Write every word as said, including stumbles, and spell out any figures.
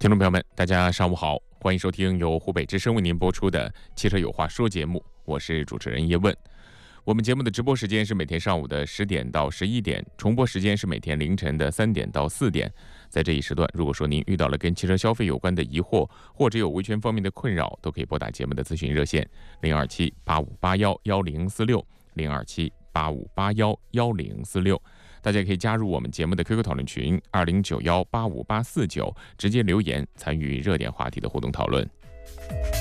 听众朋友们，大家上午好，欢迎收听由湖北之声为您播出的《汽车有话说》节目，我是主持人叶问。我们节目的直播时间是每天上午的十点到十一点，重播时间是每天凌晨的三点到四点。在这一时段，如果说您遇到了跟汽车消费有关的疑惑，或者有维权方面的困扰，都可以拨打节目的咨询热线零二七八五八幺幺零四六零二七八五八幺幺零四六。大家可以加入我们节目的 Q Q 讨论群二零九幺八五八四九，直接留言参与热点话题的互动讨论。